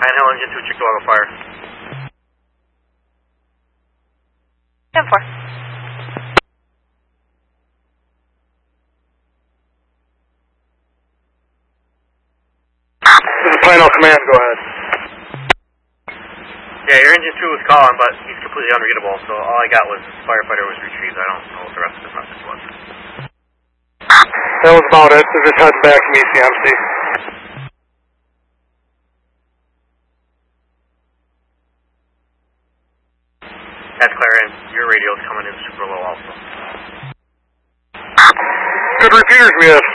Hill Engine 2, Chickawaga Fire. 10-4. This is Pine Hill Command, go ahead. Yeah, your Engine 2 was calling, but he's completely unreadable, so all I got was firefighter was retrieved. I don't know what the rest of his message was. That was about it. They're just heading back from ECMC. That's clear, and your radio's coming in super low also. Good repeaters we have.